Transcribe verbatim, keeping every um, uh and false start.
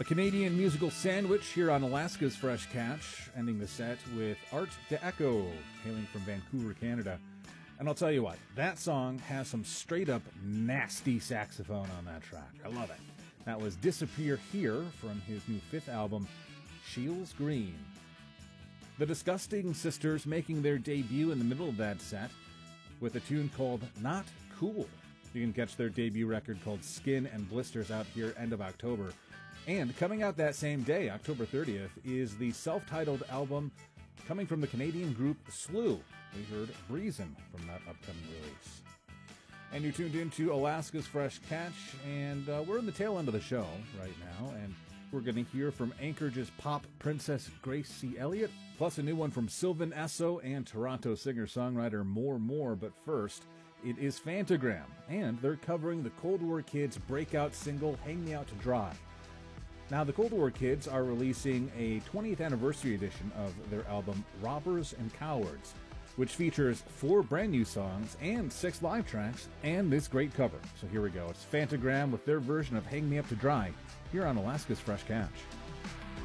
A Canadian musical sandwich here on Alaska's Fresh Catch, ending the set with Art Deco, hailing from Vancouver, Canada. And I'll tell you what, that song has some straight-up nasty saxophone on that track. I love it. That was Disappear Here from his new fifth album, Shields Green. The Disgusting Sisters making their debut in the middle of that set with a tune called Not Cool. You can catch their debut record called Skin and Blisters out here end of October. And coming out that same day, October thirtieth, is the self-titled album coming from the Canadian group Slew. We heard Breezin' from that upcoming release. And you're tuned into Alaska's Fresh Catch, and uh, we're in the tail end of the show right now, and we're going to hear from Anchorage's pop princess Grace C. Elliott, plus a new one from Sylvan Esso and Toronto singer-songwriter More More. But first, it is Fantagram, and they're covering the Cold War Kids' breakout single, Hang Me Out to Dry. Now, the Cold War Kids are releasing a twentieth anniversary edition of their album Robbers and Cowards, which features four brand new songs and six live tracks and this great cover. So here we go. It's Fantagram with their version of Hang Me Up to Dry here on Alaska's Fresh Catch.